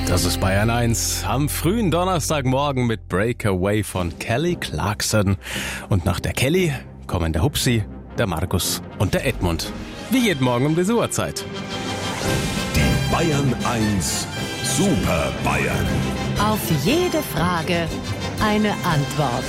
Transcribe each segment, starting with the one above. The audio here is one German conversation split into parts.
Das ist Bayern 1 am frühen Donnerstagmorgen mit Breakaway von Kelly Clarkson. Und nach der Kelly kommen der Hupsi, der Markus und der Edmund. Wie jeden Morgen um diese Uhrzeit. Die Bayern 1 Super Bayern. Auf jede Frage eine Antwort.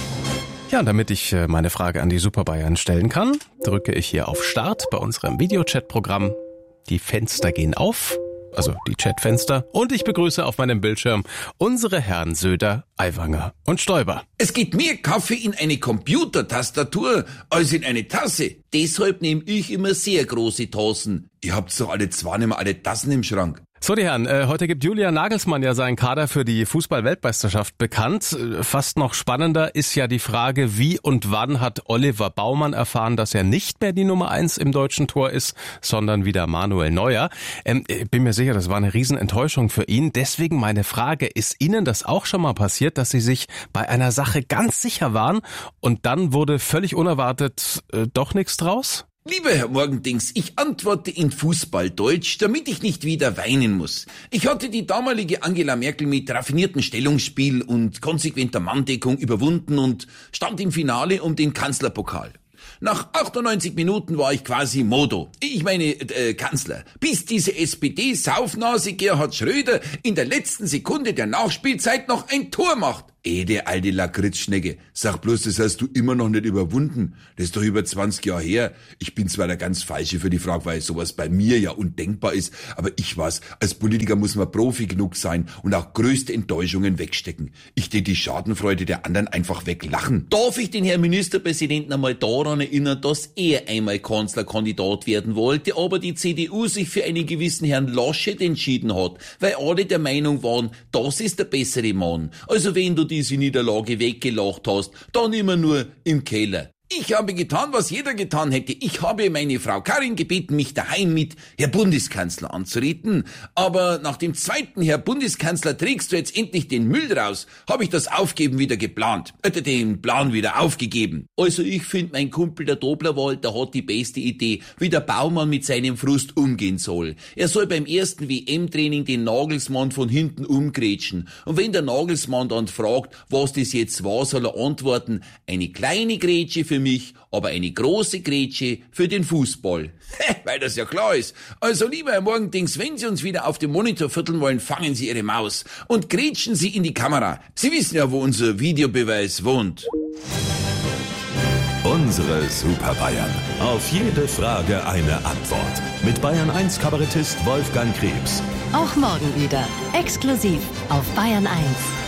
Ja, und damit ich meine Frage an die Super Bayern stellen kann, drücke ich hier auf Start bei unserem Videochat-Programm. Die Fenster gehen auf. Also die Chatfenster, und ich begrüße auf meinem Bildschirm unsere Herren Söder, Aiwanger und Stoiber. Es geht mehr Kaffee in eine Computertastatur als in eine Tasse. Deshalb nehme ich immer sehr große Tassen. Ihr habt doch alle zwei nicht mehr alle Tassen im Schrank. So, die Herren, heute gibt Julian Nagelsmann ja seinen Kader für die Fußball-Weltmeisterschaft bekannt. Fast noch spannender ist ja die Frage, wie und wann hat Oliver Baumann erfahren, dass er nicht mehr die Nummer 1 im deutschen Tor ist, sondern wieder Manuel Neuer. Ich bin mir sicher, das war eine Riesenenttäuschung für ihn. Deswegen meine Frage, ist Ihnen das auch schon mal passiert, dass Sie sich bei einer Sache ganz sicher waren und dann wurde völlig unerwartet doch nichts draus? Lieber Herr Morgendings, ich antworte in Fußballdeutsch, damit ich nicht wieder weinen muss. Ich hatte die damalige Angela Merkel mit raffiniertem Stellungsspiel und konsequenter Manndeckung überwunden und stand im Finale um den Kanzlerpokal. Nach 98 Minuten war ich quasi Modo. Ich meine Kanzler. Bis diese SPD-Saufnase Gerhard Schröder in der letzten Sekunde der Nachspielzeit noch ein Tor macht. Der alte Lakritzschnecke. Sag bloß, das hast du immer noch nicht überwunden. Das ist doch über 20 Jahre her. Ich bin zwar der ganz Falsche für die Frage, weil sowas bei mir ja undenkbar ist, aber ich weiß, als Politiker muss man Profi genug sein und auch größte Enttäuschungen wegstecken. Ich tät die Schadenfreude der anderen einfach weglachen. Darf ich den Herrn Ministerpräsidenten einmal daran erinnern, dass er einmal Kanzlerkandidat werden wollte, aber die CDU sich für einen gewissen Herrn Laschet entschieden hat, weil alle der Meinung waren, das ist der bessere Mann. Also wenn du diese Niederlage weggelacht hast, dann immer nur im Keller. Ich habe getan, was jeder getan hätte. Ich habe meine Frau Karin gebeten, mich daheim mit Herr Bundeskanzler anzureden. Aber nach dem zweiten Herr Bundeskanzler, trägst du jetzt endlich den Müll raus, habe ich das Aufgeben wieder geplant. Den Plan wieder aufgegeben. Also ich finde, mein Kumpel der Doblerwald, der hat die beste Idee, wie der Baumann mit seinem Frust umgehen soll. Er soll beim ersten WM-Training den Nagelsmann von hinten umgrätschen. Und wenn der Nagelsmann dann fragt, was das jetzt war, soll er antworten, eine kleine Grätsche für mich, aber eine große Grätsche für den Fußball. Weil das ja klar ist. Also lieber Herr Morgendings, wenn Sie uns wieder auf dem Monitor vierteln wollen, fangen Sie Ihre Maus und grätschen Sie in die Kamera. Sie wissen ja, wo unser Videobeweis wohnt. Unsere Super Bayern. Auf jede Frage eine Antwort. Mit Bayern 1 Kabarettist Wolfgang Krebs. Auch morgen wieder. Exklusiv auf Bayern 1.